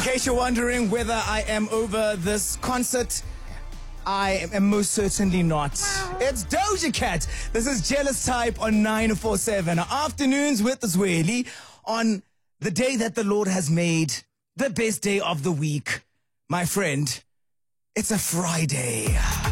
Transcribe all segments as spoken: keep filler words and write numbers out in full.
case you're wondering whether I am over this concert, I am most certainly not. It's Doja Cat. This is Jealous Type on nine four seven. Afternoons with Zweli on the day that the Lord has made, the best day of the week. My friend, it's a Friday.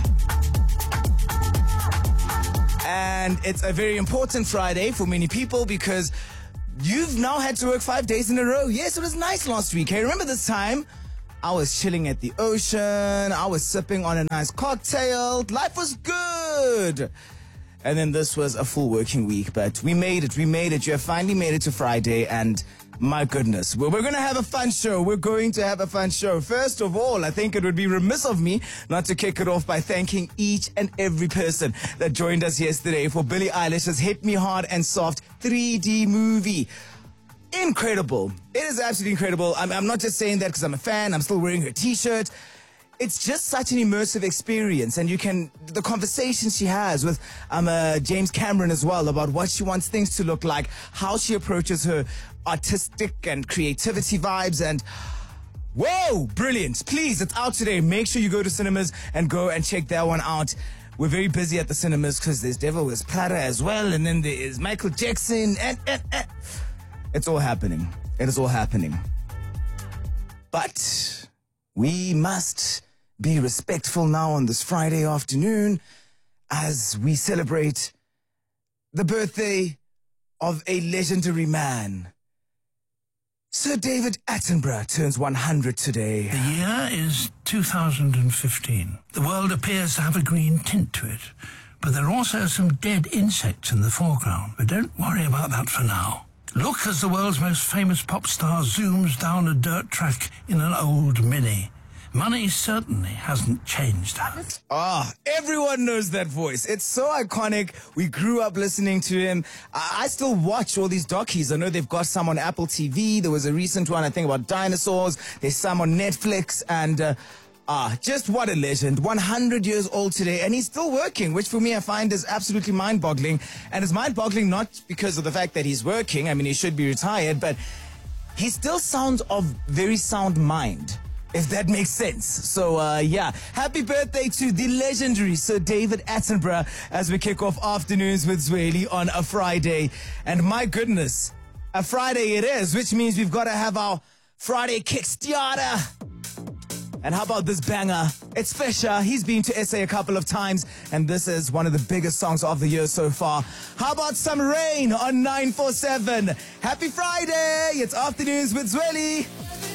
And it's a very important Friday for many people because you've now had to work five days in a row. Yes, it was nice last week. Hey, remember this time? I was chilling at the ocean. I was sipping on a nice cocktail. Life was good. And then this was a full working week, but we made it. We made it. You have finally made it to Friday, and my goodness, we're, we're going to have a fun show. We're going to have a fun show. First of all, I think it would be remiss of me not to kick it off by thanking each and every person that joined us yesterday for Billie Eilish's Hit Me Hard and Soft three D movie. Incredible. It is absolutely incredible. I'm, I'm not just saying that because I'm a fan. I'm still wearing her t-shirt. It's just such an immersive experience, and you can, the conversations she has with um, uh, James Cameron as well about what she wants things to look like, how she approaches her artistic and creativity vibes, and whoa, brilliant. Please, it's out today. Make sure you go to cinemas and go and check that one out. We're very busy at the cinemas because there's Devil Wears Prada as well, and then there is Michael Jackson, and, and, and it's all happening. It is all happening. But we must be respectful now on this Friday afternoon as we celebrate the birthday of a legendary man. Sir David Attenborough turns one hundred today. The year is two thousand fifteen. The world appears to have a green tint to it, but there are also some dead insects in the foreground. But don't worry about that for now. Look as the world's most famous pop star zooms down a dirt track in an old Mini. Money certainly hasn't changed that. Ah, oh, everyone knows that voice. It's so iconic. We grew up listening to him. I, I still watch all these docus. I know they've got some on Apple T V. There was a recent one, I think, about dinosaurs. There's some on Netflix. And, uh, ah, just what a legend. one hundred years old today. And he's still working, which for me I find is absolutely mind-boggling. And it's mind-boggling not because of the fact that he's working. I mean, he should be retired. But he still sounds of very sound mind, if that makes sense. So, uh, yeah. Happy birthday to the legendary Sir David Attenborough as we kick off Afternoons with Zweli on a Friday. And my goodness, a Friday it is, which means we've got to have our Friday Kickstarter. And how about this banger? It's Fisher. He's been to S A a couple of times, and this is one of the biggest songs of the year so far. How about some rain on nine four seven? Happy Friday! It's Afternoons with Zweli.